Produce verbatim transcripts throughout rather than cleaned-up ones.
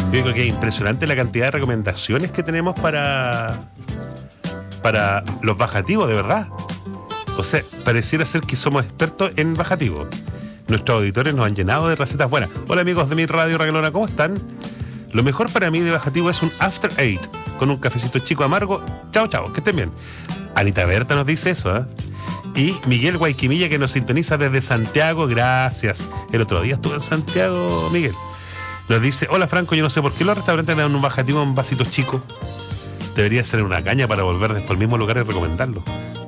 Yo creo que es impresionante la cantidad de recomendaciones que tenemos para, para los bajativos, de verdad. O sea, pareciera ser que somos expertos en bajativos. Nuestros auditores nos han llenado de recetas buenas. Hola amigos de mi radio Raguelona, ¿cómo están? Lo mejor para mí de bajativo es un after eight con un cafecito chico amargo. Chao, chao, que estén bien. Anita Berta nos dice eso, ¿eh? Y Miguel Guayquimilla, que nos sintoniza desde Santiago, gracias. El otro día estuve en Santiago, Miguel. Nos dice, hola Franco, yo no sé por qué los restaurantes dan un bajativo en vasitos chicos. Debería ser una caña para volver después al mismo lugar y recomendarlo.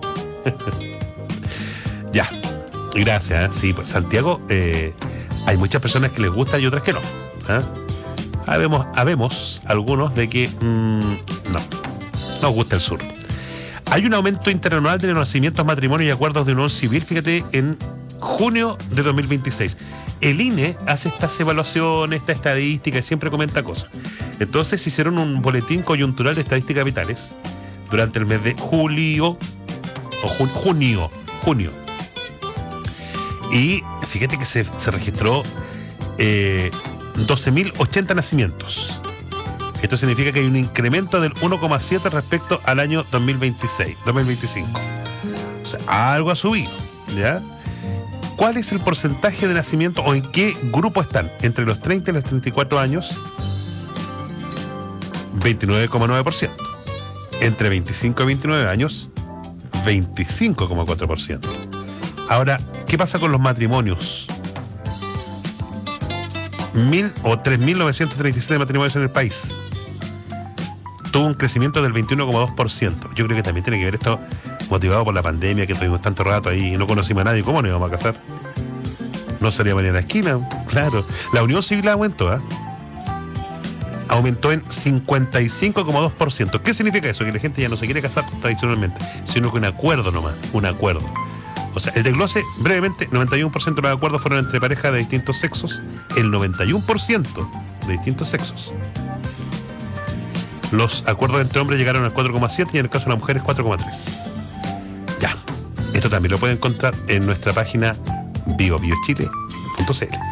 Ya, gracias. ¿eh? Sí, pues Santiago, eh, hay muchas personas que les gusta y otras que no. ¿eh? Habemos, habemos algunos de que mmm, no, nos gusta el sur. Hay un aumento interanual de nacimientos, matrimonios y acuerdos de unión civil, fíjate, en junio de dos mil veintiséis. El I N E hace estas evaluaciones, esta estadística y siempre comenta cosas. Entonces hicieron un boletín coyuntural de estadísticas vitales durante el mes de julio, o jun, junio, junio. Y fíjate que se, se registró eh, doce mil ochenta nacimientos. Esto significa que hay un incremento del uno coma siete respecto al año dos mil veintiséis, dos mil veinticinco. O sea, algo ha subido, ¿ya? ¿Cuál es el porcentaje de nacimiento o en qué grupo están? Entre los treinta y los treinta y cuatro años, veintinueve coma nueve por ciento. Entre veinticinco y veintinueve años, veinticinco coma cuatro por ciento. Ahora, ¿qué pasa con los matrimonios? Mil o tres mil novecientos treinta y siete matrimonios en el país. Tuvo un crecimiento del veintiuno coma dos por ciento. Yo creo que también tiene que ver esto motivado por la pandemia, que tuvimos tanto rato ahí y no conocimos a nadie. ¿Cómo nos íbamos a casar? No salíamos ni a la esquina, claro. La unión civil aumentó, ¿eh? Aumentó en cincuenta y cinco coma dos por ciento. ¿Qué significa eso? Que la gente ya no se quiere casar tradicionalmente, sino que un acuerdo nomás, un acuerdo. O sea, el desglose, brevemente, noventa y uno por ciento de los acuerdos fueron entre parejas de distintos sexos, el noventa y uno por ciento de distintos sexos. Los acuerdos entre hombres llegaron al cuatro coma siete y en el caso de las mujeres cuatro coma tres. Ya, esto también lo pueden encontrar en nuestra página bio bio chile punto c l.